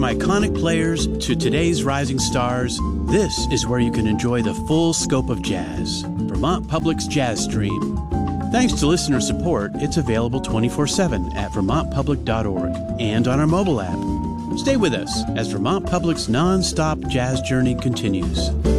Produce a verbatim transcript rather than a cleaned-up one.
From iconic players to today's rising stars, this is where you can enjoy the full scope of jazz. Vermont Public's Jazz Stream. Thanks to listener support, it's available twenty-four seven at vermont public dot org and on our mobile app. Stay with us as Vermont Public's non-stop jazz journey continues.